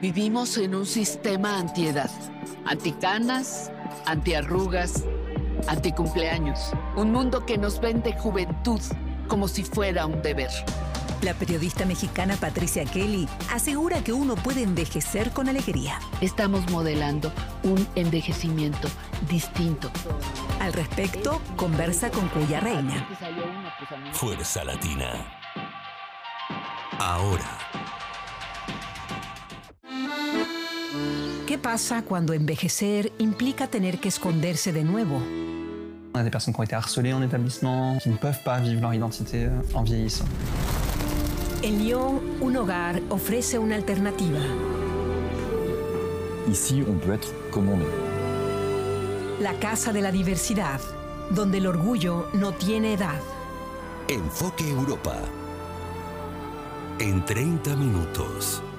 Vivimos en un sistema antiedad, anticanas, antiarrugas, anticumpleaños. Un mundo que nos vende juventud como si fuera un deber. La periodista mexicana Patricia Kelly asegura que uno puede envejecer con alegría. Estamos modelando un envejecimiento distinto. Al respecto, conversa con Cuya Reina. Fuerza Latina. Ahora. ¿Qué pasa cuando envejecer implica tener que esconderse de nuevo? On a des personnes qui ont été harcelées en établissement, qui ne peuvent pas vivre leur identité en vieillissant. En Lyon, un hogar ofrece una alternativa. Ici, on peut être comme on est. La Casa de la Diversidad, donde el orgullo no tiene edad. Enfoque Europa. En 30 minutos.